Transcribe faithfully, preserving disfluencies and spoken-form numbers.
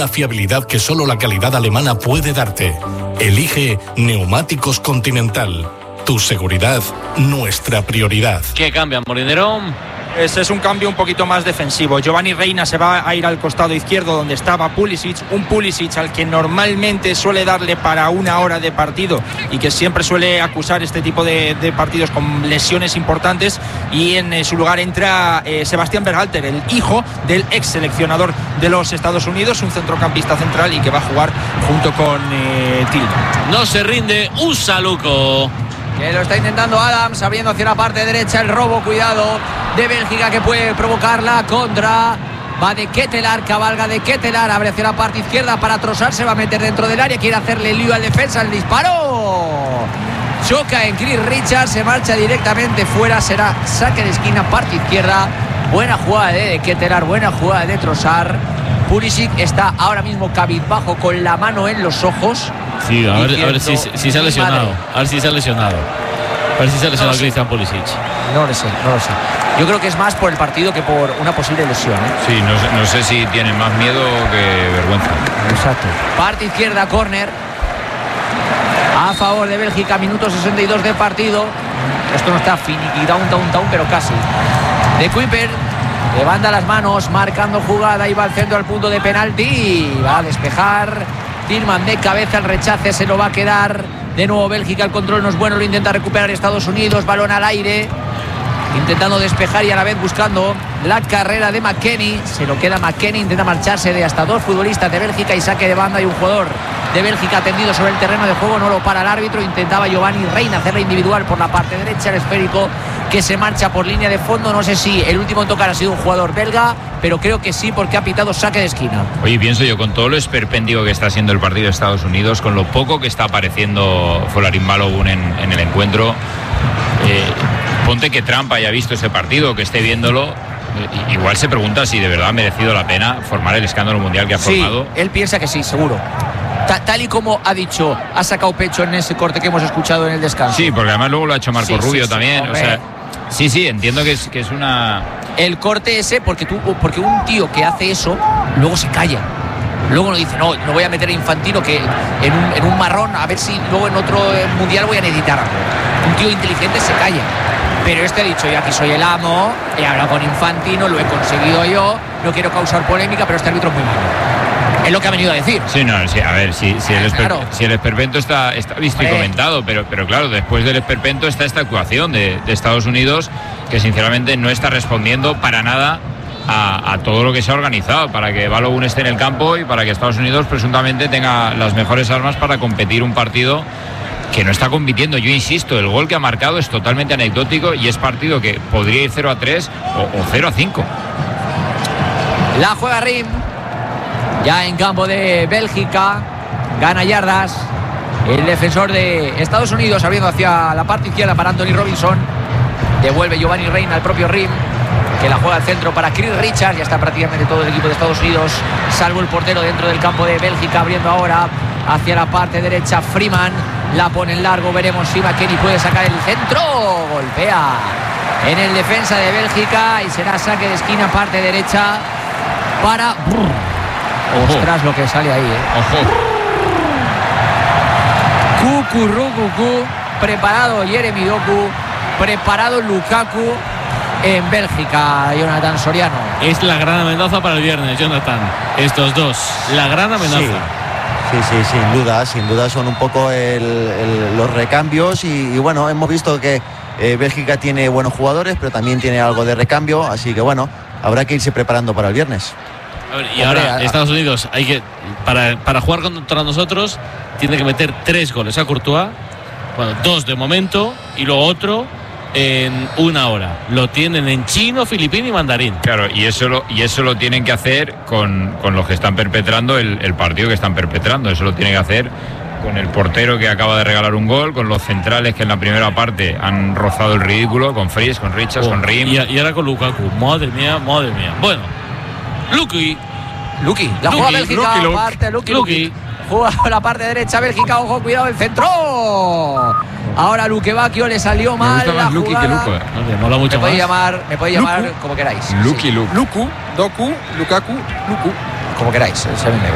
La fiabilidad que solo la calidad alemana puede darte. Elige Neumáticos Continental. Tu seguridad, nuestra prioridad. ¿Qué cambia, Molinero? Ese es un cambio un poquito más defensivo. Giovanni Reina se va a ir al costado izquierdo donde estaba Pulisic, un Pulisic al que normalmente suele darle para una hora de partido y que siempre suele acusar este tipo de, de partidos con lesiones importantes, y en eh, su lugar entra eh, Sebastián Berhalter, el hijo del ex seleccionador de los Estados Unidos, un centrocampista central y que va a jugar junto con eh, Tillman. No se rinde Usaluko, que lo está intentando Adams, abriendo hacia la parte derecha el robo, cuidado, de Bélgica, que puede provocar la contra. Va de Ketelaar, cabalga de Ketelaar, abre hacia la parte izquierda para Trossard, se va a meter dentro del área, quiere hacerle lío al defensa, el disparo choca en Chris Richards, se marcha directamente fuera, será saque de esquina, parte izquierda. Buena jugada de Ketelaar, buena jugada de Trossard. Pulisic está ahora mismo cabizbajo con la mano en los ojos. Sí, a ver, a ver si, si se ha lesionado. Madre. A ver si se ha lesionado. A ver si se ha lesionado no Christian Pulisic. No lo sé, no lo sé. Yo creo que es más por el partido que por una posible lesión, ¿eh? Sí, no sé, no sé si tienen más miedo que vergüenza. Exacto. Parte izquierda, córner. A favor de Bélgica, minuto sesenta y dos de partido. Esto no está finiquitado, un down, down, pero casi. De Kuiper levanta las manos, marcando jugada, y va al centro al punto de penalti. Va a despejar. Tillman de cabeza, el rechace se lo va a quedar. De nuevo Bélgica, el control no es bueno, lo intenta recuperar Estados Unidos, balón al aire, intentando despejar y a la vez buscando la carrera de McKennie. Se lo queda McKennie, intenta marcharse de hasta dos futbolistas de Bélgica y saque de banda, y un jugador de Bélgica tendido sobre el terreno de juego, no lo para el árbitro. Intentaba Giovanni Reina hacerla individual por la parte derecha, el esférico que se marcha por línea de fondo. No sé si el último en tocar ha sido un jugador belga, pero creo que sí, porque ha pitado saque de esquina. Oye, pienso yo, con todo lo esperpéntico que está siendo el partido de Estados Unidos, con lo poco que está apareciendo Folarin Balogun en, en el encuentro, eh, ponte que Trump haya visto ese partido, que esté viéndolo, eh, igual se pregunta si de verdad ha merecido la pena formar el escándalo mundial que ha sí, formado. Él piensa que sí, seguro. Tal y como ha dicho, ha sacado pecho en ese corte que hemos escuchado en el descanso. Sí, porque además luego lo ha hecho Marco sí, Rubio sí, también. sí, o sea, sí, sí, entiendo que es, que es una... El corte ese, porque, tú, porque un tío que hace eso, luego se calla. Luego no dice, no, no voy a meter a Infantino que en un, en un marrón, a ver si luego en otro mundial voy a necesitar algo. Un tío inteligente se calla. Pero este ha dicho, yo aquí soy el amo, he hablado con Infantino, lo he conseguido yo, no quiero causar polémica, pero este árbitro es muy malo. Es lo que ha venido a decir. Sí, no, sí, a ver, si, si, el, esper, claro. si el esperpento está, está visto y comentado, pero, pero claro, después del esperpento está esta actuación de, de Estados Unidos, que sinceramente no está respondiendo para nada a, a todo lo que se ha organizado, para que Balogun esté en el campo y para que Estados Unidos presuntamente tenga las mejores armas para competir un partido que no está compitiendo. Yo insisto, el gol que ha marcado es totalmente anecdótico y es partido que podría ir cero a tres o, o cero a cinco. La juega Rim. Ya en campo de Bélgica, gana yardas el defensor de Estados Unidos, abriendo hacia la parte izquierda para Anthony Robinson. Devuelve Giovanni Reina al propio Rim, que la juega al centro para Chris Richards. Ya está prácticamente todo el equipo de Estados Unidos, salvo el portero dentro del campo de Bélgica, abriendo ahora hacia la parte derecha. Freeman la pone en largo, veremos si McKennie puede sacar el centro. Golpea en el defensa de Bélgica y será saque de esquina, parte derecha para... Ostras, lo que sale ahí, ¿eh? Ojo. Cucurrucucú, preparado Jeremy Doku, preparado Lukaku en Bélgica, Jonathan Soriano. Es la gran amenaza para el viernes, Jonathan. Estos dos, la gran amenaza. Sí, sí, sí, sin duda, sin duda son un poco el, el, los recambios y, y bueno, hemos visto que eh, Bélgica tiene buenos jugadores, pero también tiene algo de recambio, así que bueno, habrá que irse preparando para el viernes. A ver, y Hombre, ahora a... Estados Unidos hay que para, para jugar contra nosotros tiene que meter tres goles a Courtois, bueno, dos de momento y luego otro en una hora. Lo tienen en chino, filipino y mandarín. Claro, y eso lo, y eso lo tienen que hacer con, con los que están perpetrando el, el partido que están perpetrando. Eso lo tienen que hacer con el portero que acaba de regalar un gol, con los centrales que en la primera parte han rozado el ridículo, con Fries, con Richards, oh, con Rim. Y, y ahora con Lukaku. Madre mía, madre mía. Bueno, Luki. Luki, la Luki, juega Bélgica, Luki, Luki, parte Luki, Luki. Luki. Juega a la parte derecha Bélgica, ojo, cuidado, el centro. Ahora Luque Bacchio le salió mal. Me gusta más Luki que Luku. Me mola mucho me podéis más. llamar, me podéis llamar como queráis. Luki, sí. Luku. Luku, Doku, Lukaku, Luku. Como queráis, se vende.